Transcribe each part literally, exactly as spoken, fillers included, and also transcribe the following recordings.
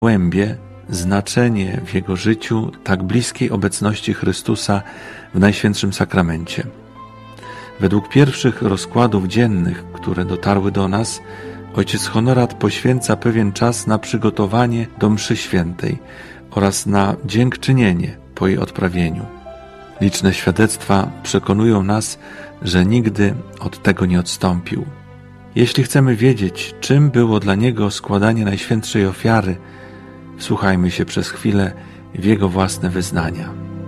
głębie, znaczenie w jego życiu tak bliskiej obecności Chrystusa w Najświętszym Sakramencie. Według pierwszych rozkładów dziennych, które dotarły do nas, ojciec Honorat poświęca pewien czas na przygotowanie do mszy świętej oraz na dziękczynienie po jej odprawieniu. Liczne świadectwa przekonują nas, że nigdy od tego nie odstąpił. Jeśli chcemy wiedzieć, czym było dla niego składanie Najświętszej Ofiary, wsłuchajmy się przez chwilę w jego własne wyznania.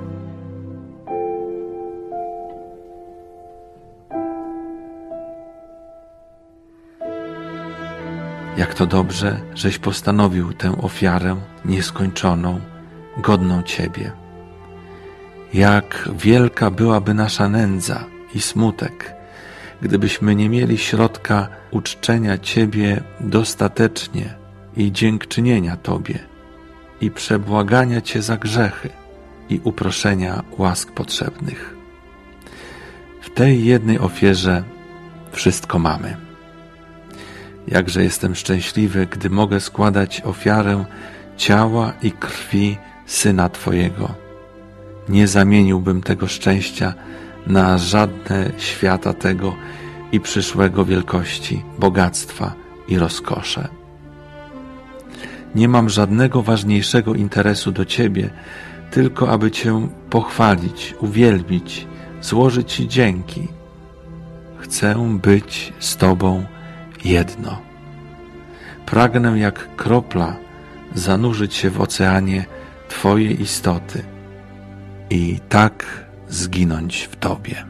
Jak to dobrze, żeś postanowił tę ofiarę nieskończoną, godną Ciebie. Jak wielka byłaby nasza nędza i smutek, gdybyśmy nie mieli środka uczczenia Ciebie dostatecznie i dziękczynienia Tobie i przebłagania Cię za grzechy i uproszenia łask potrzebnych. W tej jednej ofierze wszystko mamy. Jakże jestem szczęśliwy, gdy mogę składać ofiarę ciała i krwi Syna Twojego. Nie zamieniłbym tego szczęścia na żadne świata tego i przyszłego wielkości, bogactwa i rozkosze. Nie mam żadnego ważniejszego interesu do Ciebie, tylko aby Cię pochwalić, uwielbić, złożyć Ci dzięki. Chcę być z Tobą jedno. Pragnę jak kropla zanurzyć się w oceanie Twojej istoty i tak zginąć w Tobie.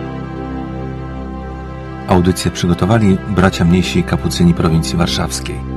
Audycję przygotowali bracia mniejsi kapucyni prowincji warszawskiej.